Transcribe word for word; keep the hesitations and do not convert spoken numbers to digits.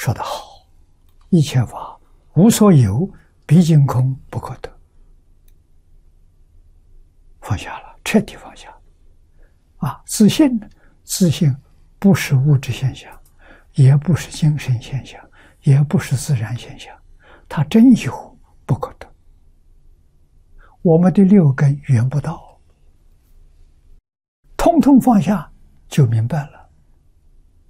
说得好，一切法无所有，毕竟空，不可得。放下了，彻底放下。啊，自信呢？自信不是物质现象，也不是精神现象，也不是自然现象，它真有，不可得。我们的六根缘不到，通通放下就明白了。